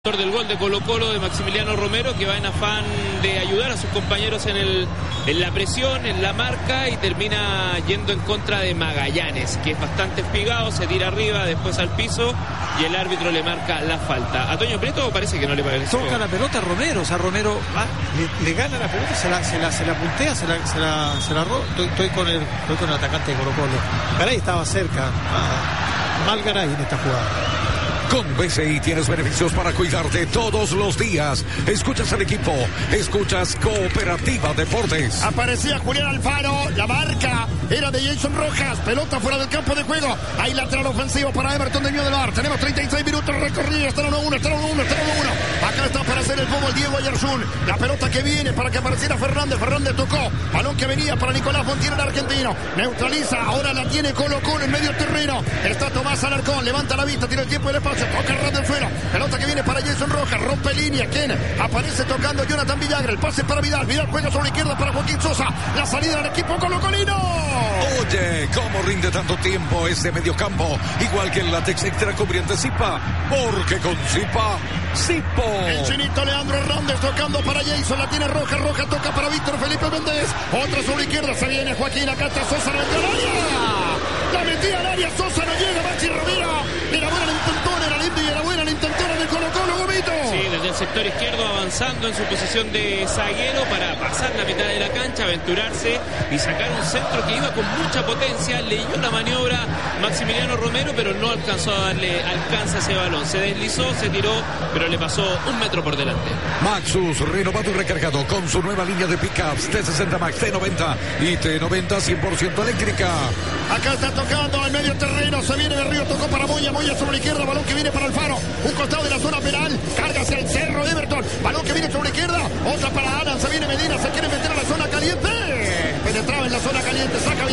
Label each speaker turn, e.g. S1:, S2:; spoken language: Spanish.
S1: Del gol de Colo-Colo de Maximiliano Romero, que va en afán de ayudar a sus compañeros en la presión, en la marca, y termina yendo en contra de Magallanes, que es bastante espigado, se tira arriba, después al piso, y el árbitro le marca la falta. A Toño Prieto parece que no le parece.
S2: Toca la pelota a Romero, o sea, Romero le gana la pelota, se la puntea, se la roba. Estoy con el atacante de Colo-Colo. Garay estaba cerca. Mal Garay en esta jugada.
S3: Con BCI tienes beneficios para cuidarte todos los días. Escuchas al equipo, escuchas Cooperativa Deportes.
S4: Aparecía Julián Alfaro, la marca era de Jason Rojas, pelota fuera del campo de juego. Hay lateral ofensivo para Everton de Ño del Bar. Tenemos 36 minutos recorridos, está 1-1, está 1-1, está 1-1. Acá está para hacer el fútbol Diego Ayersun. La pelota que viene para que apareciera Fernández. Fernández tocó, balón que venía para Nicolás Montiel, el argentino. Neutraliza, ahora la tiene Colo-Colo en medio terreno. Está Tomás Alarcón, levanta la vista, tiene el tiempo y el espacio. Toca Hernández fuera, pelota que viene para Jason Rojas, rompe línea, ¿quién? Aparece tocando Jonathan Villagra, el pase para Vidal, Vidal juega sobre la izquierda para Joaquín Sosa, la salida del equipo colocolino.
S3: Oye, ¿cómo rinde tanto tiempo este mediocampo? Igual que el látex extra cubriente Zipa, porque con Zipa, Zipo.
S4: El chinito Leandro Hernández tocando para Jason, la tiene Rojas, Rojas toca para Víctor Felipe Méndez, otra sobre la izquierda, se viene Joaquín, acá está Sosa, la metió al área, la metía al área, Sosa no llega, Maxi Romero, era buena la intentona, era linda y era buena la intentona de Colo-Colo, Gomito.
S1: Sí, desde el sector izquierdo avanzando en su posición de zaguero para pasar la mitad de la cancha, aventurarse y sacar un centro que iba con mucha potencia. Leyó la maniobra Maximiliano Romero, pero no alcanzó a darle alcance a ese balón. Se deslizó, se tiró, pero le pasó un metro por delante.
S3: Maxus, renovado y recargado con su nueva línea de pickups T60 Max, T90 y T90 100% eléctrica.
S4: Acá está tocando al medio terreno, se viene de Río, tocó para Moya, Moya sobre la izquierda, balón que viene para Alfaro, un costado de la zona penal, carga hacia el cerro de Everton, balón que viene sobre la izquierda, otra para Alan, se viene Medina, se quiere meter a la zona caliente, penetraba en la zona caliente, saca